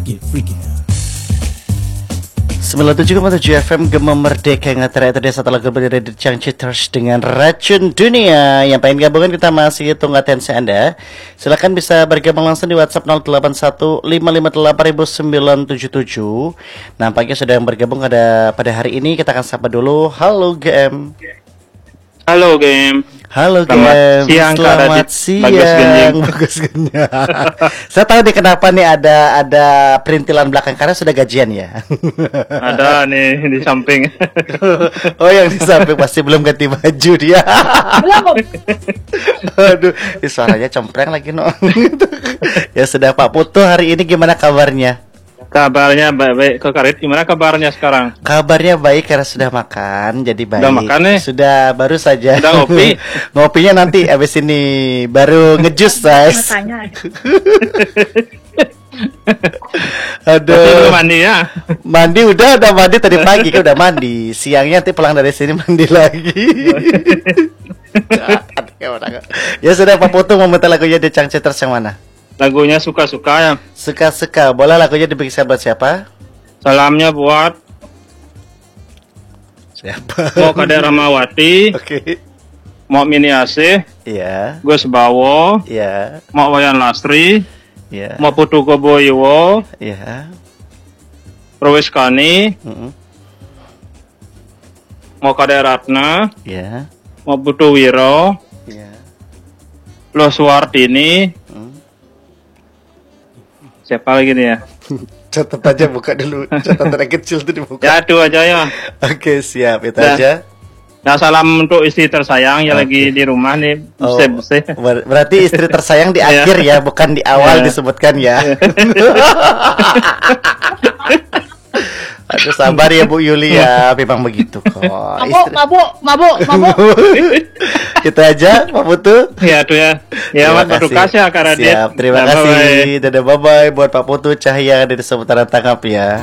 97,7 FM Gema Merdeka yang terakhir tadi satu lagu berdiri di Changciters dengan Racun Dunia. Yang pengen gabungan kita masih hitung atensi Anda. Silakan bisa bergabung langsung di WhatsApp 0815558977. Nampaknya sudah yang bergabung pada hari ini. Kita akan sapa dulu. Halo GM. Halo Game. Halo Selamat Game. siang, Selamat siang. Bagus Genjing. Saya tahu nih kenapa nih ada perintilan belakang karena sudah gajian ya. Ada nih di samping. Oh yang di samping pasti belum ganti baju dia. Belum. Aduh, suaranya cempreng lagi no. Ya sudah Pak Putu, hari ini gimana kabarnya? Kabarnya baik-baik. Ke Karit gimana kabarnya sekarang? Kabarnya baik karena sudah makan, jadi baik. Udah makan nih? Sudah, baru saja. Udah ngopi? Ngopinya nanti abis ini baru ngejus guys. Makanya. Tapi Aduh. belum mandi ya? Mandi udah mandi tadi pagi kan udah mandi. Siangnya nanti pulang dari sini mandi lagi. Ya sudah Pak Putu mau minta lagunya The Changciters yang mana? Lagunya suka-suka ya. Suka-suka. Boleh lagunya dibikin buat siapa? Salamnya buat Siapa? mau Kade Ramawati, Oke. mau Mini Asih, Iya. Gus Bawo, Iya. mau Wayan Lastri, Iya. mau Putu Goboiwo, Iya. Rois Kani, Mm-mm. mau Kade Ratna, Iya. mau Putu Wiro, Iya. Lo Suwartini. Siapa lagi nih ya? Catat aja, buka dulu. Catatan yang kecil tuh dibuka. Ya itu aja ya. Oke, siap. Itu Ya. aja. Nah, salam untuk istri tersayang yang Oke. lagi di rumah nih. Oh, Buse-buse. berarti istri tersayang di akhir ya, bukan di awal Iya. disebutkan ya. Aduh, sabar ya Bu Yulia, memang begitu kok. Mabuk. Itu aja Pak Putu. Ya tuh ya. Ya Terima Mas Berdukas kasih. ya Kak Radit. Siap, terima Nah, kasih. bye-bye. Dadah, bye-bye buat Pak Putu Cahya dari seputaran Tangkap ya.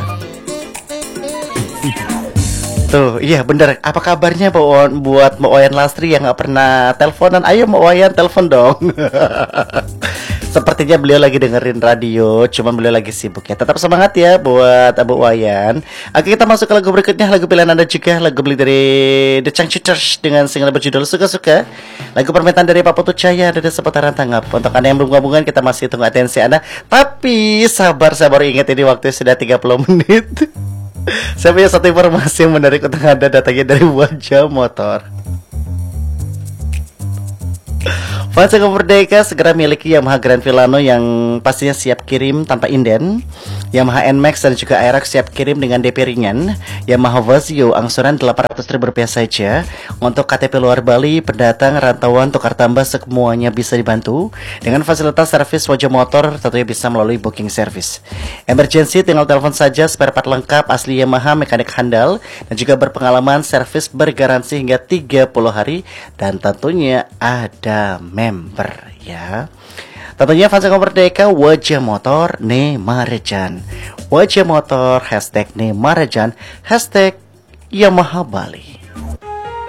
Tuh, iya bener. Apa kabarnya buat Mbak Wayan Lastri yang nggak pernah teleponan? Ayo Mbak Wayan telepon dong. Sepertinya beliau lagi dengerin radio, cuman beliau lagi sibuk ya. Tetap semangat ya buat Abu Wayan. Oke, kita masuk ke lagu berikutnya. Lagu pilihan Anda juga, lagu beli dari The Changciters dengan single berjudul Suka-Suka. Lagu permintaan dari Pak Putu Cahya dari seputaran Tanggap. Untuk Anda yang belum gabungan, kita masih tunggu atensi Anda. Tapi sabar, ingat ini waktu sudah 30 menit. Saya punya satu informasi yang menarik untuk Anda, datangnya dari Wajah Motor. Fans Merdeka segera miliki Yamaha Grand Filano yang pastinya siap kirim tanpa inden. Yamaha NMAX dan juga Aerox siap kirim dengan DP ringan. Yamaha Vazio angsuran Rp800.000 saja. Untuk KTP luar Bali, pendatang, rantauan, tukar tambah semuanya bisa dibantu. Dengan fasilitas servis Wajah Motor tentunya bisa melalui booking service. Emergency tinggal telepon saja, spare part lengkap, asli Yamaha, mekanik handal, dan juga berpengalaman, servis bergaransi hingga 30 hari. Dan tentunya ada member ya. Tentunya fans Merdeka Wajah Motor Nemarejan. Wajah Motor #Nemarejan #Yamaha Bali.